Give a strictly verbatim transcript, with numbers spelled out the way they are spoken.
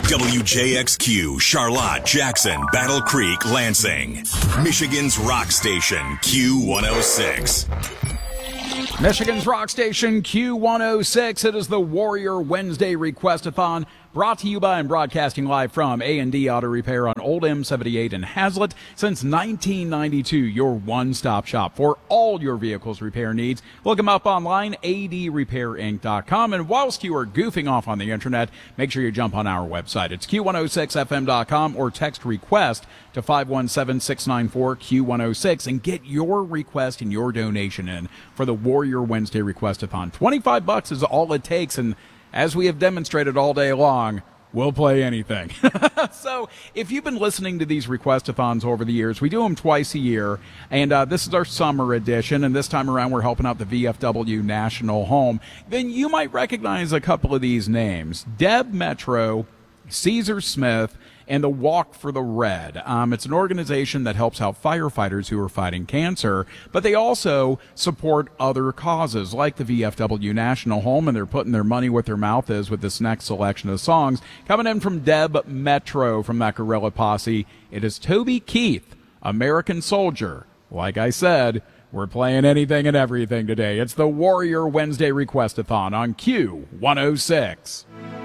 W J X Q, Charlotte, Jackson, Battle Creek, Lansing. Michigan's rock station, Q one oh six. Michigan's rock station, Q one oh six. It is the Warrior Wednesday Requestathon, brought to you by and broadcasting live from A and D Auto Repair on Old M seventy-eight in Hazlet. Since nineteen ninety-two, your one-stop shop for all your vehicle's repair needs. Look them up online, a d repair inc dot com. And whilst you are goofing off on the internet, make sure you jump on our website. It's q one oh six f m dot com or text request to five one seven, six nine four, Q one oh six and get your request and your donation in for the Warrior Wednesday Requestathon. twenty-five bucks is all it takes, and as we have demonstrated all day long, we'll play anything. So if you've been listening to these Requestathons over the years, we do them twice a year, and uh, this is our summer edition, and this time around we're helping out the V F W National Home. Then you might recognize a couple of these names: Deb Metro, Caesar Smith, and the Walk for the Red. Um, it's an organization that helps out firefighters who are fighting cancer, but they also support other causes like the V F W National Home, and they're putting their money where their mouth is with this next selection of songs. Coming in from Deb Metro from that Gorilla Posse, it is Toby Keith, American Soldier. Like I said, we're playing anything and everything today. It's the Warrior Wednesday Requestathon on Q one oh six.